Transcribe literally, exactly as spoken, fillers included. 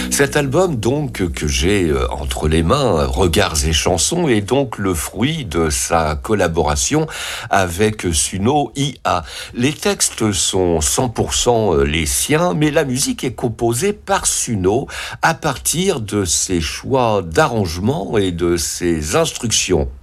Cet album donc que j'ai entre les mains, Regards et chansons, est donc le fruit de sa collaboration avec Suno I A. Les textes sont cent pour cent les siens, mais la musique est composée par Suno à partir de ses choix d'arrangement et de ses instructions.